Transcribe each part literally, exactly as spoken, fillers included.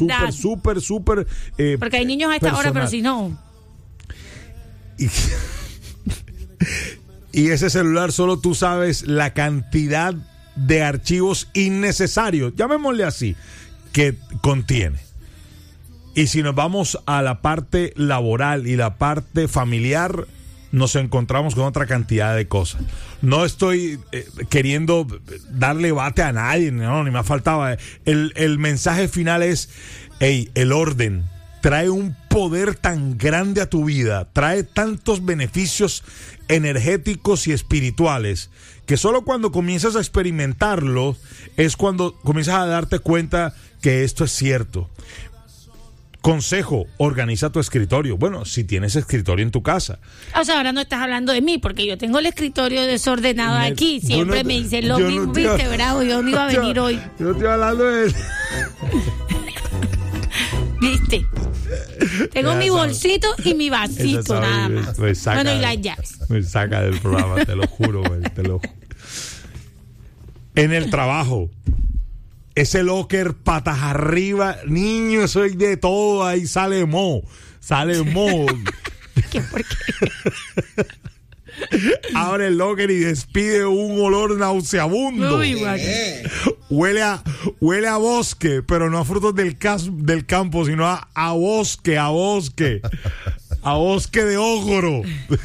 súper, súper, súper. Eh, Porque hay niños a esta personal. hora, pero si no. Y, y ese celular solo tú sabes la cantidad de archivos innecesarios, llamémosle así, que contiene. Y si nos vamos a la parte laboral y la parte familiar, nos encontramos con otra cantidad de cosas. No estoy eh, queriendo darle bate a nadie, no, ni me faltaba. El, el mensaje final es, hey, el orden trae un poder tan grande a tu vida, trae tantos beneficios energéticos y espirituales, que solo cuando comienzas a experimentarlo es cuando comienzas a darte cuenta que esto es cierto. Consejo, organiza tu escritorio. Bueno, si tienes escritorio en tu casa. O sea, ahora no estás hablando de mí, porque yo tengo el escritorio desordenado Me, aquí. Siempre no, me dicen lo mismo, no viste, bravo, yo no iba a venir yo, hoy. Yo estoy hablando de... Viste. Tengo Ya mi sabes. bolsito y mi vasito, Esa nada sabe, más. me saca, Bueno, y las llaves. Me saca del programa, te lo juro, güey, te lo juro. En el trabajo, ese locker patas arriba, niño, soy de todo, ahí sale mo, sale mo. ¿Qué por qué? Abre el locker y despide un olor nauseabundo. Uy, guay. Huele a, huele a bosque, pero no a frutos del, cas, del campo, sino a, a bosque, a bosque. A bosque de ogro.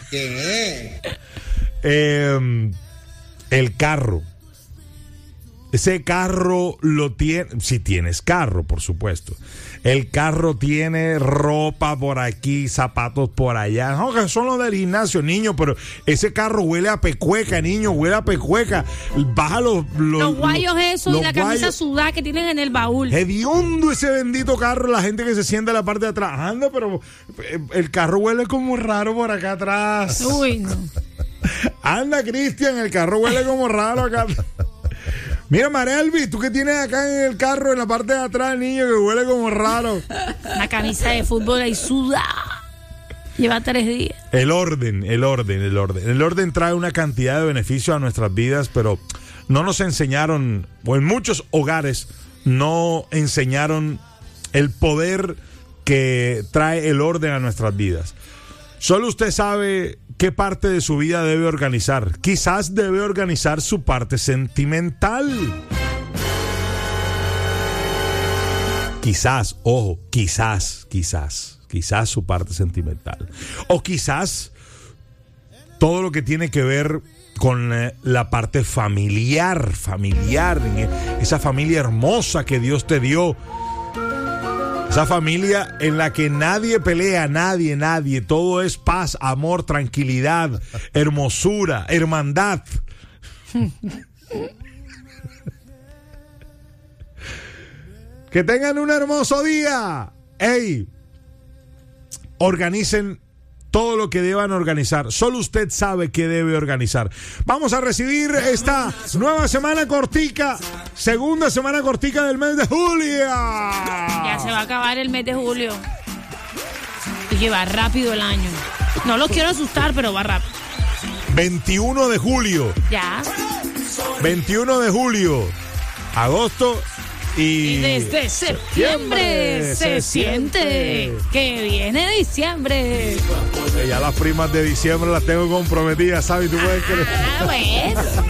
eh, el carro. Ese carro lo tiene, si tienes carro, por supuesto. El carro tiene ropa por aquí, zapatos por allá. No, que son los del gimnasio, niño, pero ese carro huele a pecueca, niño, huele a pecueca. Baja los... Los, Los guayos esos los y la camisa guayos. sudada que tienen en el baúl. Hediondo ese bendito carro, la gente que se sienta en la parte de atrás. Anda, pero el carro huele como raro por acá atrás. Uy, no. Anda, Cristian, el carro huele como raro acá. Mira, María Elvis, tú que tienes acá en el carro, en la parte de atrás, niño, que huele como raro. Una camisa de fútbol ahí sudada. Lleva tres días. El orden, el orden, el orden. El orden trae una cantidad de beneficios a nuestras vidas, pero no nos enseñaron, o en muchos hogares, no enseñaron el poder que trae el orden a nuestras vidas. Solo usted sabe qué parte de su vida debe organizar. Quizás debe organizar su parte sentimental. Quizás, ojo, quizás, quizás, quizás su parte sentimental. O quizás todo lo que tiene que ver con eh, la parte familiar, familiar, esa familia hermosa que Dios te dio. Esa familia en la que nadie pelea, nadie, nadie. Todo es paz, amor, tranquilidad, hermosura, hermandad. Que tengan un hermoso día. ¡Ey! Organicen todo lo que deban organizar. Solo usted sabe qué debe organizar. Vamos a recibir esta nueva semana cortica. Segunda semana cortica del mes de julio. Ya se va a acabar el mes de julio. Y que va rápido el año. No los quiero asustar, pero va rápido. veintiuno de julio. Ya. veintiuno de julio. Agosto. Y, Y desde septiembre se, se siente que viene diciembre. Ya las primas de diciembre las tengo comprometidas, ¿sabes? ¿Tú puedes creer? Ah, pues.